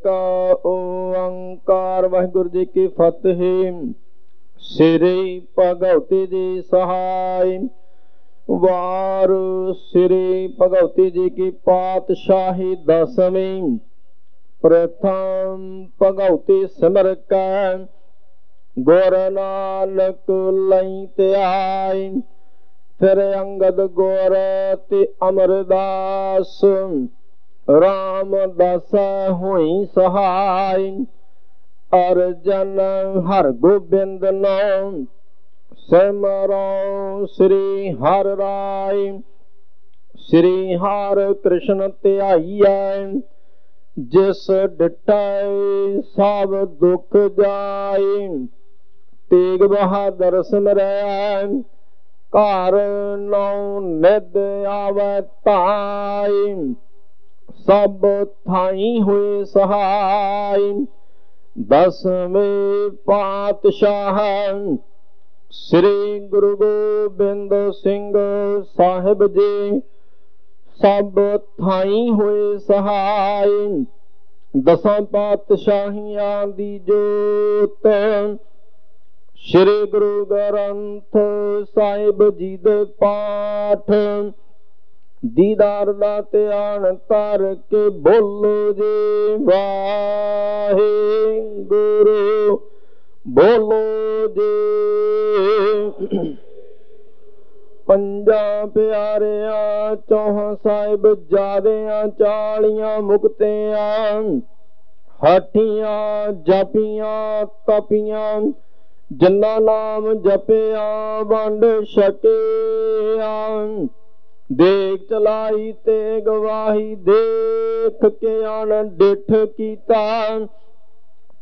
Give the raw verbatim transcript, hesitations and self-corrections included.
ਕਾ ਓੰਕਾਰ। ਵਾਹਿਗੁਰੂ ਜੀ ਕੀ ਫਤਿਹ। ਸ੍ਰੀ ਭਗਵਤੀ ਜੀ ਸਹਾਇ। ਵਾਰ ਸ੍ਰੀ ਭਗਵਤੀ ਜੀ ਕੀ ਪਾਤਸ਼ਾਹੀ ਦਸਵੀਂ। ਪ੍ਰਥਮ ਭਗਵਤੀ ਸਿਮਰ ਕੈ ਗੁਰ ਨਾਨਕ ਲਈ ਧਿਆਇ। ਫਿਰ ਅੰਗਦ ਗੁਰ ਤੇ ਅਮਰਦਾਸ ਰਾਮਦਾਸ ਹੋਈ ਸਹਾਇ। ਅਰਜਨ ਹਰਿ ਗੋਬਿੰਦ ਨਾਮ ਸਿਮਰੋ ਸ੍ਰੀ ਹਰਿ ਰਾਇ। ਸ੍ਰੀ ਹਰਿ ਕ੍ਰਿਸ਼ਨ ਧਿਆਈਐ ਜਿਸ ਡਿਠੈ ਸਭ ਦੁਖ ਜਾਇ। ਤੇਗ ਬਹਾਦਰ ਸਿਮਰੈ ਘਰ ਨੌ ਨਿਧ ਆਵੈ ਧਾਇ। ਸਭ ਥਾਈ ਹੋਏ ਸਹਾਇ। ਦਸਵੇਂ ਪਾਤਸ਼ਾਹ ਸ੍ਰੀ ਗੁਰੂ ਗੋਬਿੰਦ ਸਿੰਘ ਸਾਹਿਬ ਜੀ ਸਭ ਥਾਈ ਹੋਏ ਸਹਾਇ। ਦਸਾਂ ਪਾਤਸ਼ਾਹੀਆਂ ਦੀ ਜੋਤ ਸ੍ਰੀ ਗੁਰੂ ਗ੍ਰੰਥ ਸਾਹਿਬ ਜੀ ਦੇ ਪਾਠ ਦੀਦਾਰ ਦਾ ਧਿਆਨ ਧਰ ਕੇ ਬੋਲੋ ਜੀ ਵਾਹਿਗੁਰੂ। ਬੋਲੋ ਜੀ। ਪੰਜਾਂ ਪਿਆਰਿਆਂ ਚੌਹਾਂ ਸਾਹਿਬ ਜਾਦਿਆਂ ਚਾਲੀਆਂ ਮੁਕਤਿਆਂ ਹਾਠੀਆਂ ਜਪੀਆਂ ਤਪੀਆਂ ਜਿਨ੍ਹਾਂ ਨਾਮ ਜਪਿਆ ਵੰਡ ਛਕਿਆ। ਦੇਖ ਚਲਾਈ ਤੇ ਗਵਾਹੀ ਦੇਖ ਕੇ ਅਣ ਡਿਠ ਕੀਤਾ।